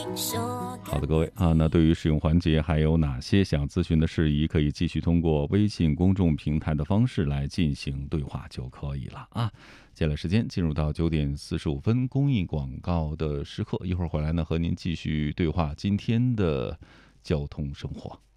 好的，各位啊，那对于使用环节还有哪些想咨询的事宜，可以继续通过微信公众平台的方式来进行对话就可以了啊。接下来时间进入到9点45分公益广告的时刻，一会儿回来呢和您继续对话今天的交通生活。